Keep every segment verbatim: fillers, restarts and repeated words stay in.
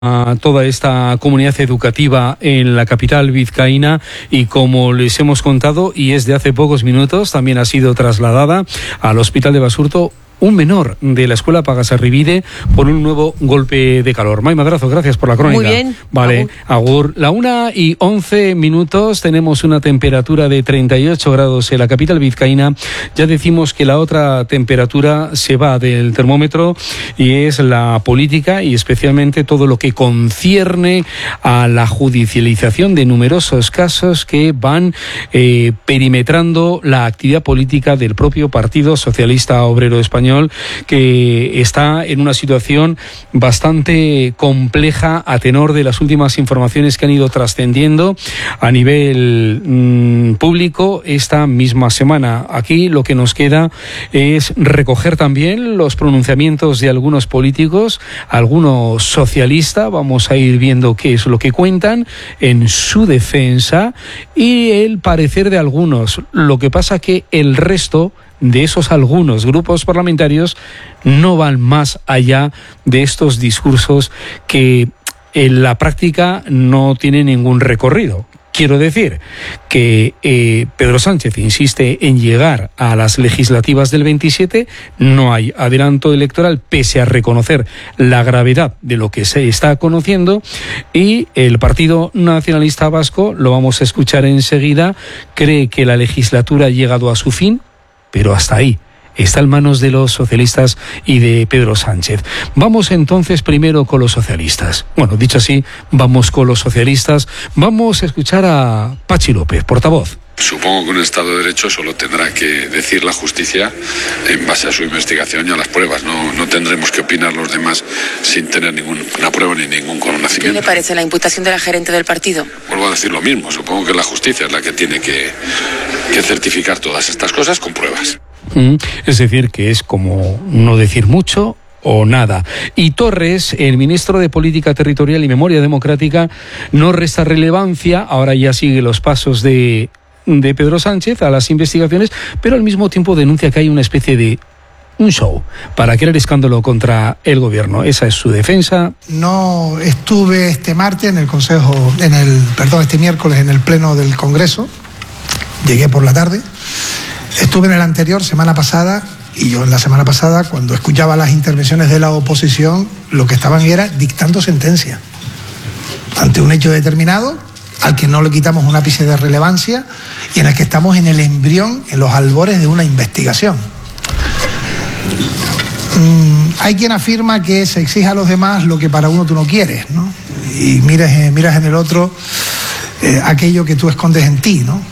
a toda esta comunidad educativa en la capital vizcaína y, como les hemos contado, y es de hace pocos minutos, también ha sido trasladada al hospital de Basurto un menor de la escuela Pagasarribide por un nuevo golpe de calor. May Madrazo, gracias por la crónica. Muy bien. Vale, agur. agur. La una y once minutos, tenemos una temperatura de treinta y ocho grados en la capital vizcaína. Ya decimos que la otra temperatura se va del termómetro y es la política, y especialmente todo lo que concierne a la judicialización de numerosos casos que van eh, perimetrando la actividad política del propio Partido Socialista Obrero Español, que está en una situación bastante compleja a tenor de las últimas informaciones que han ido trascendiendo a nivel mmm, público esta misma semana. Aquí lo que nos queda es recoger también los pronunciamientos de algunos políticos, algunos socialistas. Vamos a ir viendo qué es lo que cuentan en su defensa y el parecer de algunos. Lo que pasa que el resto de esos algunos grupos parlamentarios no van más allá de estos discursos que en la práctica no tienen ningún recorrido. Quiero decir que eh, Pedro Sánchez insiste en llegar a las legislativas del veintisiete, no hay adelanto electoral pese a reconocer la gravedad de lo que se está conociendo, y el Partido Nacionalista Vasco, lo vamos a escuchar enseguida, cree que la legislatura ha llegado a su fin, pero hasta ahí. Está en manos de los socialistas y de Pedro Sánchez. Vamos entonces primero con los socialistas. Bueno, dicho así, vamos con los socialistas. Vamos a escuchar a Pachi López, portavoz. Supongo que un Estado de Derecho solo tendrá que decir la justicia en base a su investigación y a las pruebas. No, no tendremos que opinar los demás sin tener ninguna prueba ni ningún conocimiento. ¿Qué le parece la imputación de la gerente del partido? Vuelvo a decir lo mismo. Supongo que la justicia es la que tiene que, que certificar todas estas cosas con pruebas. Mm, es decir, que es como no decir mucho o nada. Y Torres, el ministro de Política Territorial y Memoria Democrática, no resta relevancia, ahora ya sigue los pasos de, de Pedro Sánchez a las investigaciones, pero al mismo tiempo denuncia que hay una especie de un show para crear escándalo contra el gobierno. Esa es su defensa. No estuve este martes en el Consejo, en el, perdón, este miércoles en el Pleno del Congreso. Llegué por la tarde. Estuve en el anterior, semana pasada, y yo en la semana pasada, cuando escuchaba las intervenciones de la oposición, lo que estaban era dictando sentencia ante un hecho determinado, al que no le quitamos un ápice de relevancia, y en el que estamos en el embrión, en los albores de una investigación. Mm, hay quien afirma que se exige a los demás lo que para uno tú no quieres, ¿no? Y miras, eh, miras en el otro eh, aquello que tú escondes en ti, ¿no?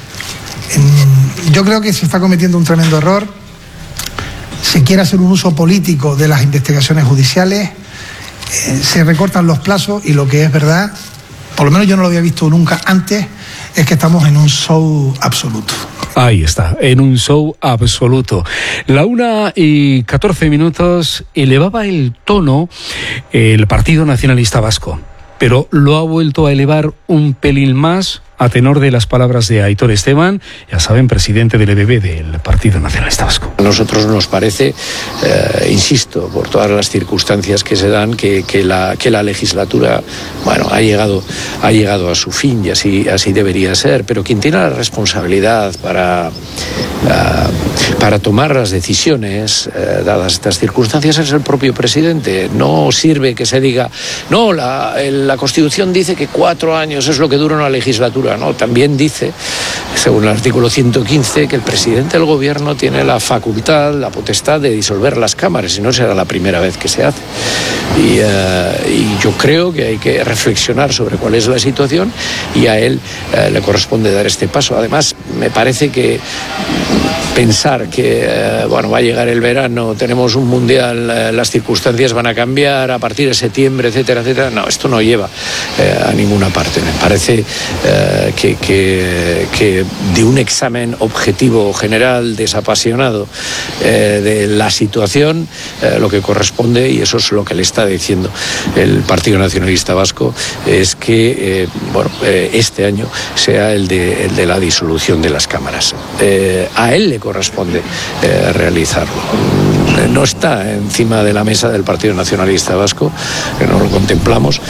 Yo creo que se está cometiendo un tremendo error. Se quiere hacer un uso político de las investigaciones judiciales, eh, se recortan los plazos, y lo que es verdad, por lo menos yo no lo había visto nunca antes, es que estamos en un show absoluto. Ahí está, en un show absoluto. La una y catorce minutos, elevaba el tono el Partido Nacionalista Vasco, pero lo ha vuelto a elevar un pelín más a tenor de las palabras de Aitor Esteban, ya saben, presidente del E B B del Partido Nacionalista Vasco. A nosotros nos parece, eh, insisto, por todas las circunstancias que se dan, que, que, la, que la legislatura, bueno, ha llegado, ha llegado a su fin, y así, así debería ser, pero quien tiene la responsabilidad para, uh, para tomar las decisiones, uh, dadas estas circunstancias, es el propio presidente. No sirve que se diga, no, la, la Constitución dice que cuatro años es lo que dura una legislatura. No, también dice, según el artículo ciento quince, que el presidente del gobierno tiene la facultad, la potestad de disolver las cámaras, y no será la primera vez que se hace. Y, uh, y yo creo que hay que reflexionar sobre cuál es la situación, y a él uh, le corresponde dar este paso. Además, me parece que pensar que eh, bueno, va a llegar el verano, tenemos un mundial, eh, las circunstancias van a cambiar a partir de septiembre, etcétera, etcétera, no, esto no lleva eh, a ninguna parte. Me parece eh, que, que, que de un examen objetivo, general, desapasionado eh, de la situación, eh, lo que corresponde, y eso es lo que le está diciendo el Partido Nacionalista Vasco, es que eh, bueno, eh, este año sea el de, el de la disolución de las cámaras. Eh, a él le corresponde eh, realizarlo. no está encima de la mesa del Partido Nacionalista Vasco, que no lo contemplamos.